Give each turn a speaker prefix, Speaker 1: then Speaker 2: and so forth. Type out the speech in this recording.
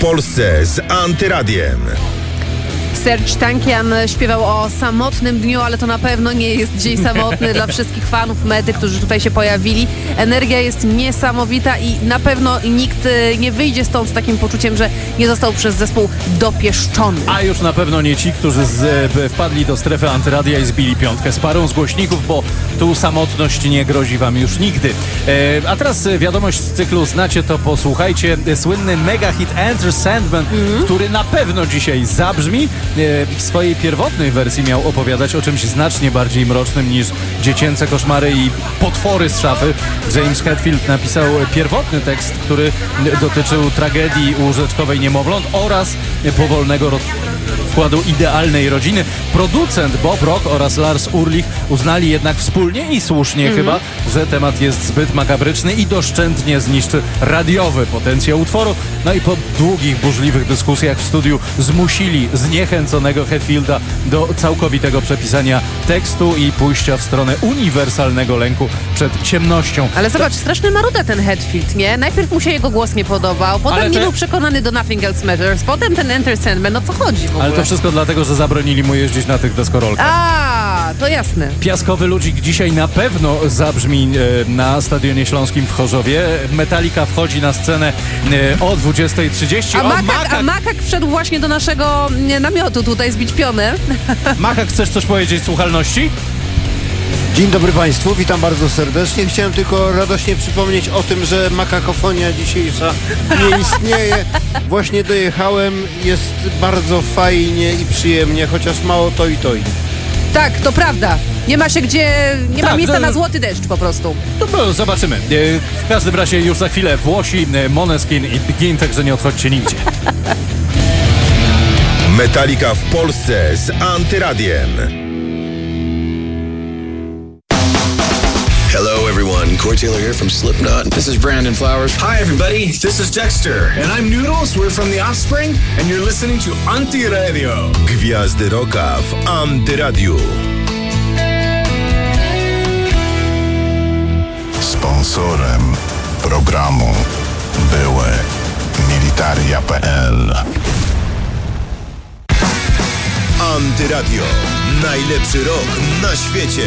Speaker 1: Polsce z Antyradiem.
Speaker 2: Serj Tankian śpiewał o samotnym dniu, ale to na pewno nie jest dzień samotny dla wszystkich fanów Mety, którzy tutaj się pojawili. Energia jest niesamowita i na pewno nikt nie wyjdzie stąd z takim poczuciem, że nie został przez zespół dopieszczony.
Speaker 3: A już na pewno nie ci, którzy wpadli do strefy Antyradia i zbili piątkę z parą z głośników, bo tu samotność nie grozi wam już nigdy. A teraz wiadomość z cyklu Znacie to, posłuchajcie. Słynny mega hit Enter Sandman, który na pewno dzisiaj zabrzmi. W swojej pierwotnej wersji miał opowiadać o czymś znacznie bardziej mrocznym niż dziecięce koszmary i potwory z szafy. James Hetfield napisał pierwotny tekst, który dotyczył tragedii łóżeczkowej niemowląt oraz powolnego rozkładu idealnej rodziny. Producent Bob Rock oraz Lars Ulrich uznali jednak wspólnie i słusznie chyba, że temat jest zbyt makabryczny i doszczętnie zniszczy radiowy potencjał utworu. No i po długich, burzliwych dyskusjach w studiu zmusili zniechęconego Hetfielda do całkowitego przepisania tekstu i pójścia w stronę uniwersalnego lęku przed ciemnością.
Speaker 2: Ale zobacz, straszny maruda ten Hetfield, nie? Najpierw mu się jego głos nie podobał, potem nie był przekonany do Nothing Else Matters, potem ten Enter Sandman, no co chodzi w ogóle?
Speaker 3: Ale to wszystko dlatego, że zabronili mu jeździć na tych deskorolkach.
Speaker 2: A, to jasne.
Speaker 3: Piaskowy ludzik dzisiaj na pewno zabrzmi na Stadionie Śląskim w Chorzowie. Metallica wchodzi na scenę o 20:30.
Speaker 2: A Makak wszedł właśnie do naszego namiotu tutaj zbić pionę.
Speaker 3: Makak, chcesz coś powiedzieć słuchalności?
Speaker 4: Dzień dobry Państwu, witam bardzo serdecznie. Chciałem tylko radośnie przypomnieć o tym, że makakofonia dzisiejsza nie istnieje. Właśnie dojechałem, jest bardzo fajnie i przyjemnie, chociaż mało to i.
Speaker 2: Tak, to prawda. Nie ma się gdzie, nie ma miejsca na złoty deszcz po prostu.
Speaker 3: No, zobaczymy. W każdym razie już za chwilę Włosi, Måneskin i Begin, także nie odchodźcie nigdzie.
Speaker 1: Metallica w Polsce z Antyradiem.
Speaker 5: Hello, everyone. Corey Taylor here from Slipknot.
Speaker 6: This is Brandon Flowers.
Speaker 7: Hi, everybody. This is Dexter. And I'm Noodles. We're from The Offspring. And you're listening to Antyradio.
Speaker 1: Gwiazdy rocka w Antyradiu.
Speaker 8: Sponsorem programu były Militaria.pl.
Speaker 1: Antyradio. Najlepszy rock na świecie.